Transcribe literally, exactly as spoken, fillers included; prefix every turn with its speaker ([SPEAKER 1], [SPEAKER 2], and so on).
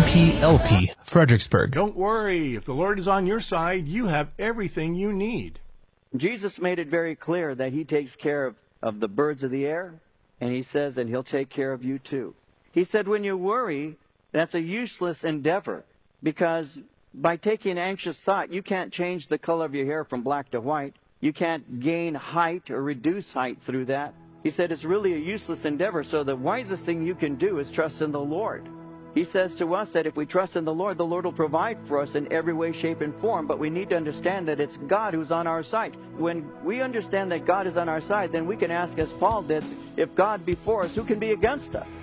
[SPEAKER 1] P L P, Fredericksburg.
[SPEAKER 2] Don't worry. If the Lord is on your side, you have everything you need.
[SPEAKER 3] Jesus made it very clear that he takes care of, of the birds of the air, and he says that he'll take care of you too. He said when you worry, that's a useless endeavor, because by taking anxious thought, you can't change the color of your hair from black to white. You can't gain height or reduce height through that. He said it's really a useless endeavor, so the wisest thing you can do is trust in the Lord. He says to us that if we trust in the Lord, the Lord will provide for us in every way, shape, and form, but we need to understand that it's God who's on our side. When we understand that God is on our side, then we can ask, as Paul did, if God be for us, who can be against us?